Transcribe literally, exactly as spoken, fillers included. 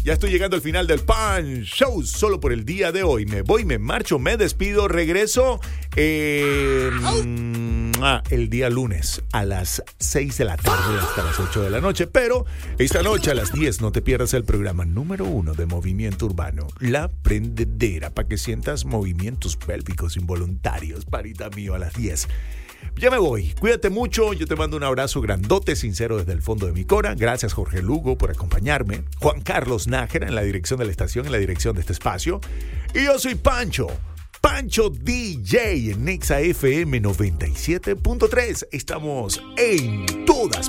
Ya estoy llegando al final del Pan Show solo por el día de hoy. Me voy, me marcho, me despido, regreso eh, ah, el día lunes a las seis de la tarde hasta las ocho de la noche. Pero esta noche a las diez no te pierdas el programa número uno de Movimiento Urbano, La Prendedera, para que sientas movimientos pélvicos involuntarios, parita mío, a las diez. Ya me voy, cuídate mucho, yo te mando un abrazo grandote, sincero desde el fondo de mi cora. Gracias Jorge Lugo por acompañarme, Juan Carlos Nájera en la dirección de la estación, en la dirección de este espacio. Y yo soy Pancho, Pancho D J en Nexa F M noventa y siete punto tres. Estamos en todas